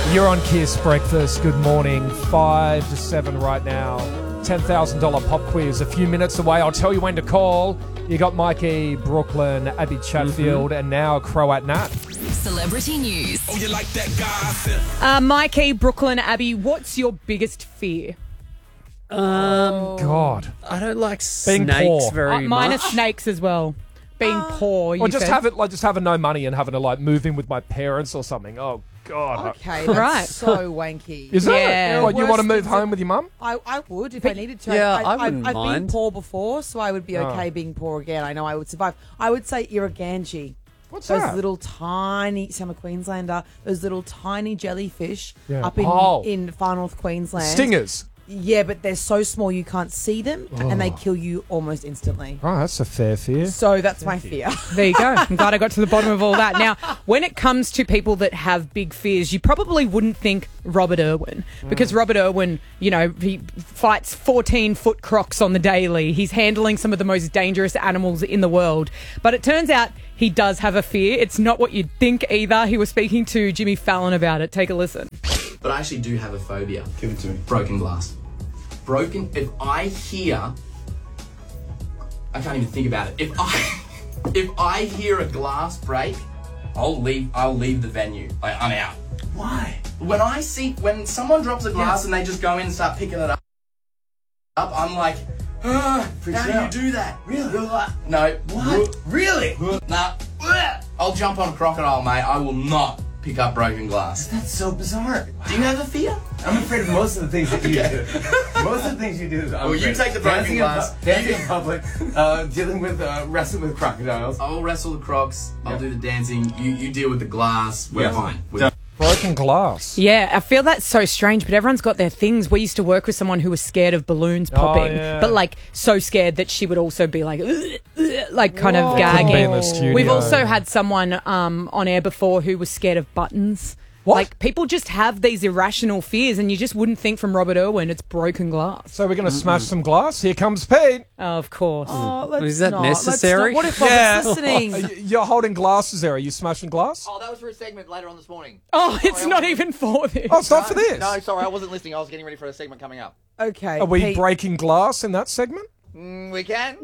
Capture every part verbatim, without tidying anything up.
You're on Kiss Breakfast. Good morning. Five to seven right now. ten thousand dollars pop quiz a few minutes away. I'll tell you when to call. You got Mikey, Brooklyn, Abby Chatfield, mm-hmm. and now Croat Nat. Celebrity news. Oh, you like that guy? Uh, Mikey, Brooklyn, Abby, what's your biggest fear? Um, oh, God. I don't like Being snakes poor. very Uh, mine much. are snakes as well. Being Uh, poor, you Or just said. have it like just having no money and having to like move in with my parents or something. Oh God. Okay, that's Right. so wanky. Is it? Yeah. What, you Worst want to move things home that- with your mum? I, I would if But- I needed to. yeah, I, I wouldn't I've, I've been mind. poor before, so I would be okay Oh. being poor again. I know I would survive. I would say Irriganji. What's Those that? little tiny, so I'm a Queenslander, those little tiny jellyfish Yeah. up in, Oh. in Far North Queensland. Stingers. Yeah, but they're so small you can't see them and they kill you almost instantly. Oh, that's a fair fear. So that's my fear. There you go. I'm glad I got to the bottom of all that. Now, when it comes to people that have big fears, you probably wouldn't think Robert Irwin because Robert Irwin, you know, he fights fourteen-foot crocs on the daily. He's handling some of the most dangerous animals in the world. But it turns out he does have a fear. It's not what you'd think either. He was speaking to Jimmy Fallon about it. Take a listen. But I actually do have a phobia. Give it to me. Broken glass. Broken. If I hear, I can't even think about it. If I, if I hear a glass break, I'll leave. I'll leave the venue. Like I'm out. Why? When I see when someone drops a glass and they just go in and start picking it up, up I'm like, ah, Freaks how you do out. you do that? Really? No. What? Really? Nah. I'll jump on a crocodile, mate. I will not pick up broken glass. That's so bizarre. Do you have a fear? I'm afraid of most of the things that you do. Most of the things you do. I'm Well, you afraid. take the broken dancing glass. In pu- dancing in public, uh, dealing with, uh, wrestling with crocodiles. I'll wrestle the crocs. I'll Yeah. do the dancing. You you deal with the glass. We're Yeah. fine. We're Done. Broken glass. Yeah, I feel that's so strange, but everyone's got their things. We used to work with someone who was scared of balloons popping, yeah. but like so scared that she would also be like, "Ugh, ugh," like kind of Couldn't be in gagging. the studio. We've also had someone um, on air before who was scared of buttons. What? Like people just have these irrational fears, and you just wouldn't think from Robert Irwin it's broken glass. So we're going to smash some glass. Here comes Pete. Oh, of course. Oh, let's Is that not. Let's necessary? not. What if Yeah. Robert's listening? Are you- You're holding glasses there. Are you smashing glass? Oh, that was for a segment later on this morning. Oh, it's not even for this. Oh, it's not for this. No, sorry, I wasn't listening. I was getting ready for a segment coming up. Okay. Are we Pete, breaking glass in that segment? Mm, we can.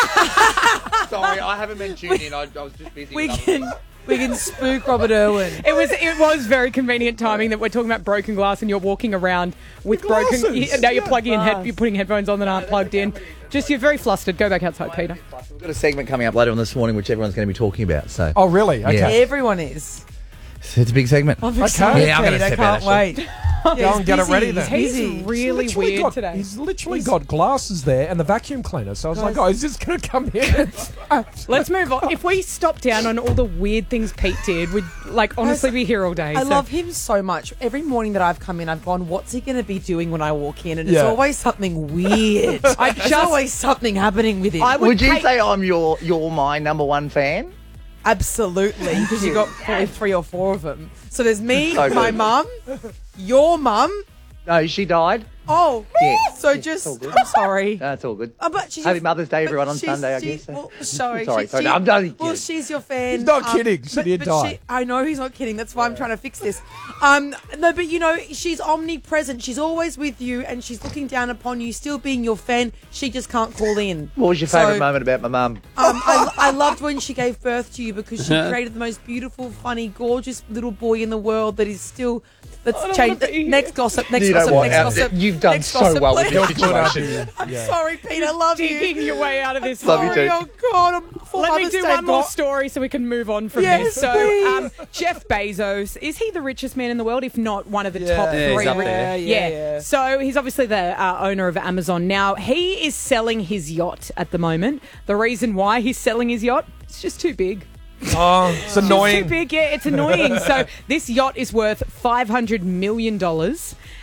sorry, I haven't been tuned in. I, I was just busy. we with other can things. we can spook Robert Irwin. It was it was very convenient timing that we're talking about broken glass and you're walking around with broken. Glasses. You, now you're Yeah. plugging in head, Glass. you're putting headphones on that aren't plugged in. Just you're very flustered. Go back outside, Peter. We've got a segment coming up later on this morning, which everyone's going to be talking about. So Oh, really? Okay. Everyone is. it's a big segment. I'm excited. Yeah, I'm gonna Pete. I step out, can't wait. Go and get it ready then. He's He's busy. really He's literally weird got, today. He's literally got glasses there and the vacuum cleaner. So I was like, Guys. oh, is this going to come in? Let's move on. If we stop down on all the weird things Pete did, we'd like honestly be here all day. I so- love him so much. Every morning that I've come in, I've gone, what's he going to be doing when I walk in? And it's Yeah. always something weird. I There's just- always something happening with him. I would Would you take- say I'm your your my number one fan? Absolutely. Because you got probably three or four of them. So there's me, So my good. mum, your mum. No, she died. Oh, Yeah. so Yeah, just, it's all good. I'm sorry. That's all good. Oh, but she's Happy your- Mother's Day, but everyone, on she's- Sunday, I she- guess, so. Well, sorry. Sorry, she- sorry, she- I'm only Well, kidding. she's your fan. He's not kidding. She but- did but die. she- I know he's not kidding. That's why I'm trying to fix this. Um, no, but you know, she's omnipresent. She's always with you, and she's looking down upon you, still being your fan. She just can't call in. What was your So- favourite moment about my mum? Um, I, I loved when she gave birth to you because she created the most beautiful, funny, gorgeous little boy in the world that is still. Let's don't change. wanna be here. Next gossip. Next You know gossip. what? Next Al, gossip. You've done next so gossip, well with please. this situation. I'm Yeah. sorry, Pete. I love you. digging your way out of this. Love you Sorry, too. oh God, I'm full Let me Mother's do Day one more bot. story so we can move on from Yes, this. So, please. um, Jeff Bezos, is he the richest man in the world? If not one of the Yeah. top Yeah, three. he's up ri- there. Yeah, yeah. So he's obviously the uh, owner of Amazon. Now, he is selling his yacht at the moment. The reason why he's selling his yacht, it's just too big. Oh, it's It's too annoying. big, yeah, it's annoying. So this yacht is worth five hundred million dollars.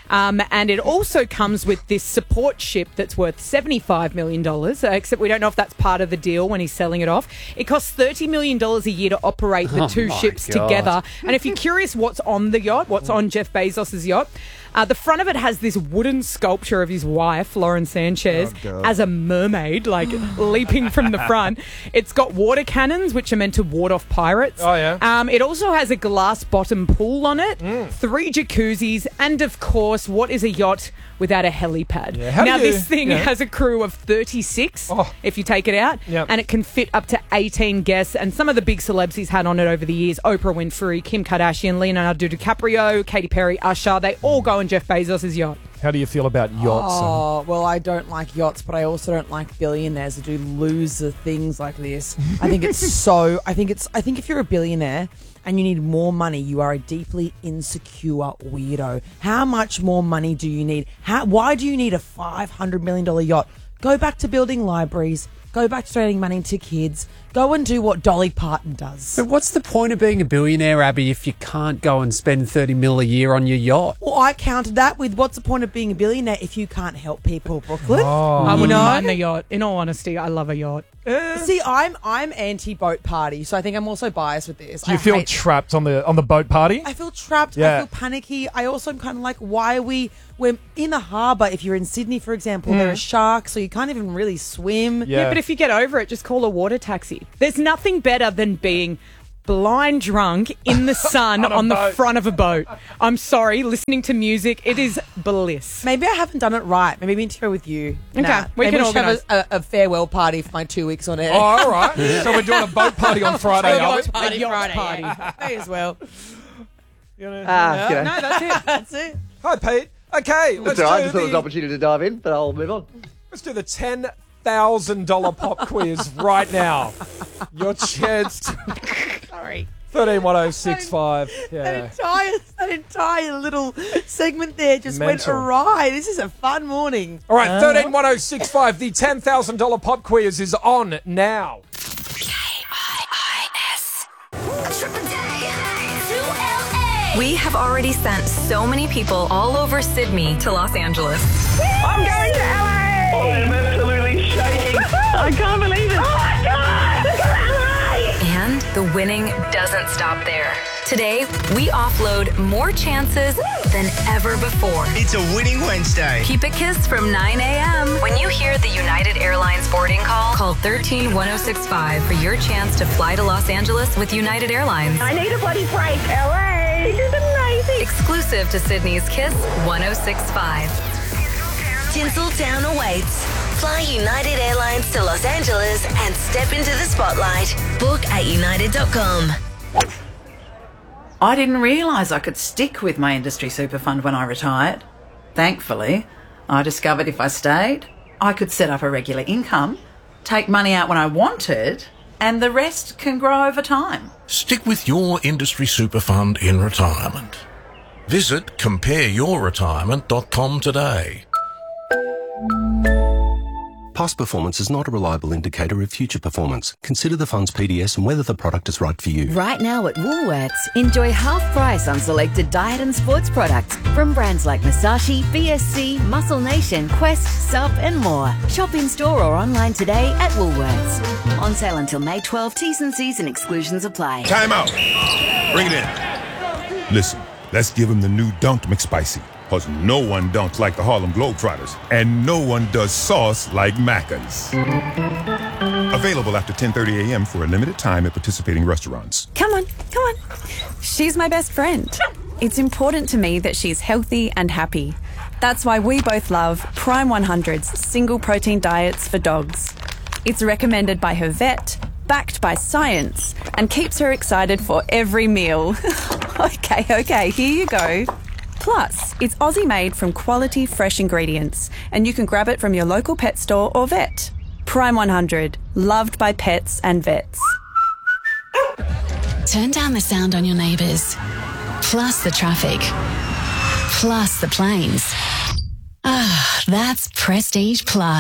Um, and it also comes with this support ship that's worth seventy-five million dollars, uh, except we don't know if that's part of the deal when he's selling it off. It costs thirty million dollars a year to operate the Oh two my ships God. together. And if you're curious what's on the yacht, what's on Jeff Bezos' yacht, uh, the front of it has this wooden sculpture of his wife, Lauren Sanchez, Oh, God. as a mermaid, like leaping from the front. It's got water cannons, which are meant to ward off pirates. Oh, yeah. Um, it also has a glass bottom pool on it, Mm. three jacuzzis, and of course, what is a yacht without a helipad? Yeah, how now, do you- this thing yeah. has a crew of thirty-six Oh. if you take it out, Yep. and it can fit up to eighteen guests. And some of the big celebs he's had on it over the years: Oprah Winfrey, Kim Kardashian, Leonardo DiCaprio, Katy Perry, Usher. They all go on Jeff Bezos' yacht. How do you feel about yachts? and- Oh, well, I don't like yachts, but I also don't like billionaires that do loser things like this. I think it's so, I think it's, I think if you're a billionaire and you need more money, you are a deeply insecure weirdo. How much more money do you need? How, why do you need a five hundred million dollars yacht? Go back to building libraries. Go back to donating money to kids. Go and do what Dolly Parton does. But what's the point of being a billionaire, Abby, if you can't go and spend thirty mil a year on your yacht? Well, I countered that with what's the point of being a billionaire if you can't help people, Brooklyn? Oh. I You wouldn't know? mind the yacht. In all honesty, I love a yacht. See, I'm I'm anti boat party, so I think I'm also biased with this. Do you I feel hate- trapped on the on the boat party? I feel trapped. Yeah. I feel panicky. I also am kind of like, why are we? We're in the harbour. If you're in Sydney, for example, there are sharks, so you can't even really swim. Yeah. Yeah, but if you get over it, just call a water taxi. There's nothing better than being blind drunk in the sun On a on, the boat. front of a boat. I'm sorry, listening to music, it is bliss. Maybe I haven't done it right. Maybe I need to go with you. Okay, Nat. we Maybe can should have organise. a, a, a farewell party for my two weeks on air. Oh, all right. So we're doing a boat party on Friday, are we? Boat party A yacht Friday, party. yeah. May as well. Ah, g'day. No, that's it. That's it. Hi, Pete. Okay, let's That's all right. do Just thought it was an the opportunity to dive in, but I'll move on. let's do the ten thousand dollar pop quiz right now. Your chance. to- Sorry. Thirteen one zero six five. That Yeah. entire that entire little segment there just Mental. went awry. This is a fun morning. All right, thirteen one zero six five. The ten thousand dollar pop quiz is on now. We have already sent so many people all over Sydney to Los Angeles. I'm going to L A! Oh, I'm absolutely shaking. I can't believe it. Oh my God! Look at L A! And the winning doesn't stop there. Today, we offload more chances than ever before. It's a winning Wednesday. Keep it kissed from nine a.m. When you hear the United Airlines boarding call, call one three one zero six five for your chance to fly to Los Angeles with United Airlines. I need a bloody break, L A! This is amazing. Exclusive to Sydney's Kiss one oh six point five. Tinseltown awaits. Fly United Airlines to Los Angeles and step into the spotlight. Book at united dot com. I didn't realise I could stick with my industry super fund when I retired. Thankfully, I discovered if I stayed, I could set up a regular income, take money out when I wanted, and the rest can grow over time. Stick with your industry super fund in retirement. Visit compare your retirement dot com today. Past performance is not a reliable indicator of future performance. Consider the fund's P D S and whether the product is right for you. Right now at Woolworths, enjoy half price on selected diet and sports products from brands like Masashi, B S C, Muscle Nation, Quest, Sup and more. Shop in store or online today at Woolworths. On sale until May twelfth, T's and C's and exclusions apply. Time out. Bring it in. Listen, let's give him the new Dunked McSpicy. Because no one dunks like the Harlem Globetrotters. And no one does sauce like Macca's. Available after ten thirty a.m. for a limited time at participating restaurants. Come on, come on. She's my best friend. It's important to me that she's healthy and happy. That's why we both love Prime one hundred's single protein diets for dogs. It's recommended by her vet, backed by science, and keeps her excited for every meal. okay, okay, here you go. Plus, it's Aussie made from quality fresh ingredients, and you can grab it from your local pet store or vet. Prime one hundred, loved by pets and vets. Turn down the sound on your neighbours, plus the traffic, plus the planes. Ah, that's Prestige Plus.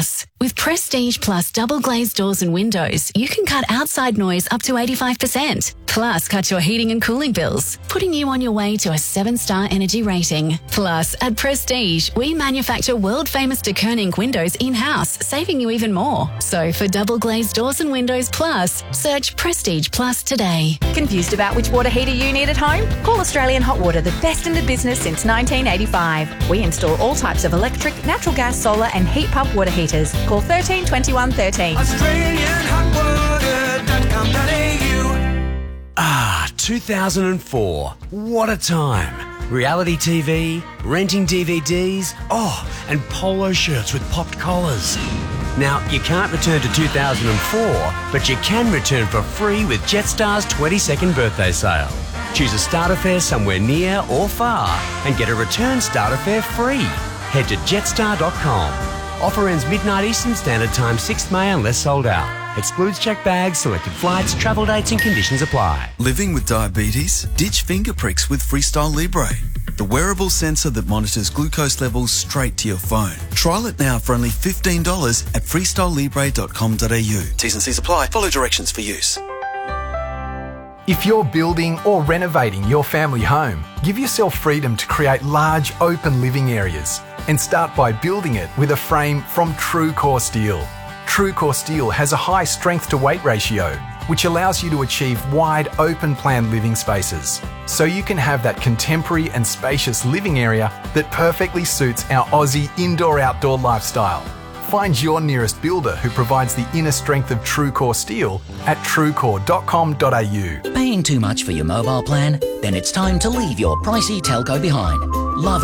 With Prestige Plus double glazed doors and windows, you can cut outside noise up to eighty-five percent. Plus, cut your heating and cooling bills, putting you on your way to a seven-star energy rating. Plus, at Prestige, we manufacture world-famous de Koning windows in-house, saving you even more. So for double glazed doors and windows plus, search Prestige Plus today. Confused about which water heater you need at home? Call Australian Hot Water, the best in the business since nineteen eighty-five. We install all types of electric, natural gas, solar and heat pump water heaters. Call thirteen twenty-one thirteen. Australian Hot Water dot com dot a u. Ah, two thousand four. What a time. Reality T V, renting D V Ds, oh, and polo shirts with popped collars. Now, you can't return to two thousand four, but you can return for free with Jetstar's twenty-second birthday sale. Choose a starter fare somewhere near or far and get a return starter fare free. Head to jetstar dot com. Offer ends midnight Eastern Standard Time, sixth of May unless sold out. Excludes checked bags, selected flights, travel dates and conditions apply. Living with diabetes? Ditch finger pricks with Freestyle Libre, the wearable sensor that monitors glucose levels straight to your phone. Trial it now for only fifteen dollars at freestyle libre dot com dot a u. T's and C's apply. Follow directions for use. If you're building or renovating your family home, give yourself freedom to create large open living areas and start by building it with a frame from TrueCore Steel. TrueCore Steel has a high strength to weight ratio, which allows you to achieve wide open plan living spaces, so you can have that contemporary and spacious living area that perfectly suits our Aussie indoor-outdoor lifestyle. Find your nearest builder who provides the inner strength of TrueCore Steel at truecore dot com dot a u. Paying too much for your mobile plan? Then it's time to leave your pricey telco behind. Love